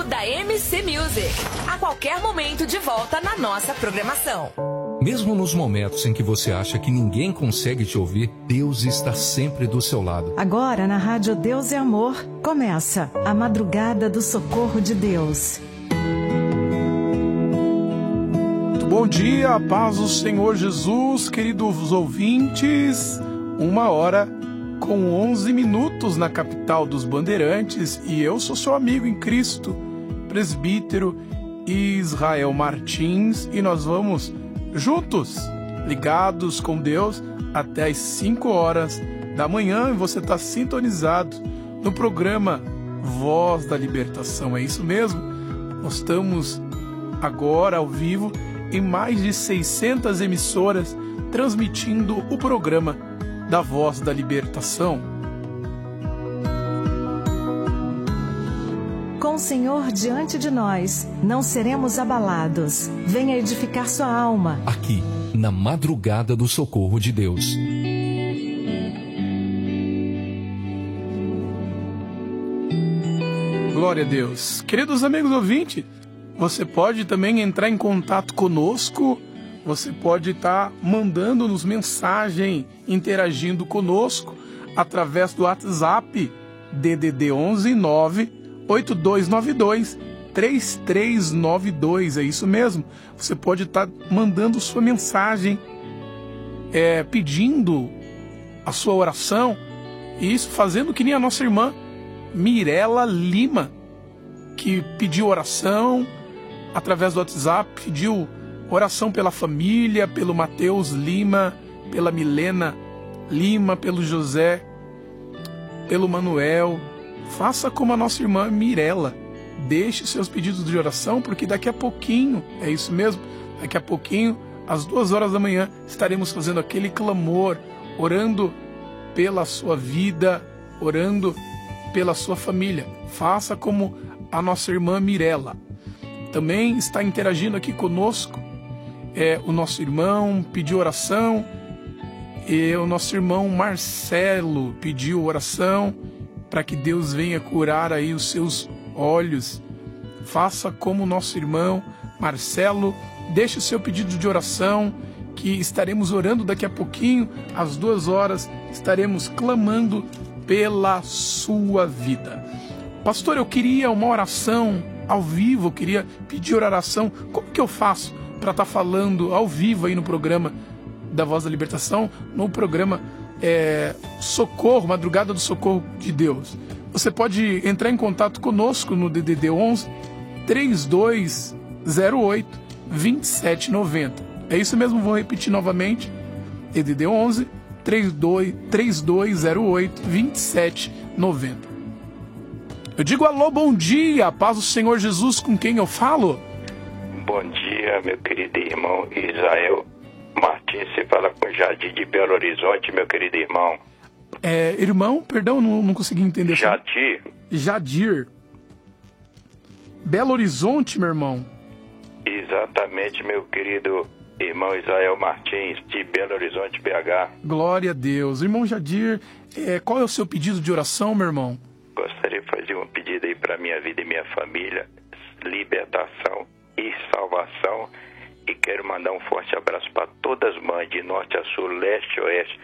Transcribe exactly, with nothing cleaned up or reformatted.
da M C Music. A qualquer momento de volta na nossa programação. Mesmo nos momentos em que você acha que ninguém consegue te ouvir, Deus está sempre do seu lado. Agora na Rádio Deus é Amor, começa a Madrugada do Socorro de Deus. Bom dia, paz do Senhor Jesus, queridos ouvintes. Uma hora com onze minutos na capital dos Bandeirantes, e eu sou seu amigo em Cristo, presbítero Israel Martins, e nós vamos juntos, ligados com Deus, até as cinco horas da manhã, e você está sintonizado no programa Voz da Libertação. É isso mesmo, nós estamos agora ao vivo em mais de seiscentas emissoras, transmitindo o programa da Voz da Libertação. Com o Senhor diante de nós, não seremos abalados. Venha edificar sua alma. Aqui, na Madrugada do Socorro de Deus. Glória a Deus. Queridos amigos ouvintes, você pode também entrar em contato conosco. Você pode estar mandando-nos mensagem, interagindo conosco através do WhatsApp D D D onze nove oito dois nove dois três três nove dois. É isso mesmo. Você pode estar mandando sua mensagem, é, pedindo a sua oração, e isso fazendo que nem a nossa irmã Mirela Lima, que pediu oração através do WhatsApp, pediu oração pela família, pelo Mateus Lima, pela Milena Lima, pelo José, pelo Manuel. Faça como a nossa irmã Mirela. Deixe seus pedidos de oração, porque daqui a pouquinho, é isso mesmo, daqui a pouquinho, às duas horas da manhã, estaremos fazendo aquele clamor, orando pela sua vida, orando pela sua família. Faça como a nossa irmã Mirela. Também está interagindo aqui conosco É, o nosso irmão pediu oração, e o nosso irmão Marcelo pediu oração para que Deus venha curar aí os seus olhos. Faça como o nosso irmão Marcelo, deixe o seu pedido de oração, que estaremos orando daqui a pouquinho, às duas horas, estaremos clamando pela sua vida. Pastor, eu queria uma oração ao vivo, eu queria pedir oração. Como que eu faço para estar tá falando ao vivo aí no programa da Voz da Libertação, no programa é, Socorro, Madrugada do Socorro de Deus? Você pode entrar em contato conosco no D D D onze três dois zero oito dois sete nove zero. É isso mesmo, vou repetir novamente. D D D onze três dois zero oito dois sete nove zero. Eu digo alô, bom dia, paz do Senhor Jesus, com quem eu falo? Bom dia, meu querido irmão Israel Martins. Você fala com Jadir de Belo Horizonte, meu querido irmão. É, irmão, perdão, não, não consegui entender. Jadir. Jadir. Belo Horizonte, meu irmão. Exatamente, meu querido irmão Israel Martins, de Belo Horizonte, B H. Glória a Deus. Irmão Jadir, é, qual é o seu pedido de oração, meu irmão? Gostaria de fazer um pedido aí para minha vida e minha família. Libertação e salvação, e quero mandar um forte abraço para todas as mães de norte a sul, leste a oeste,